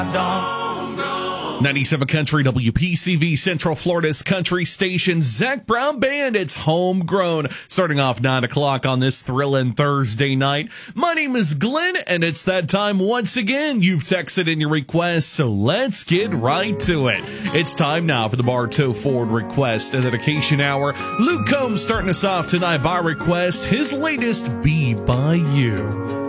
97 Country, WPCV, Central Florida's country station, Zac Brown Band. It's Homegrown. Starting off 9 o'clock on this thrilling Thursday night. My name is Glenn, and it's that time once again. You've texted in your request, so let's get right to it. It's time now for the Bartow Ford Request and Dedication Hour. Luke Combs starting us off tonight by request, his latest, Be By You.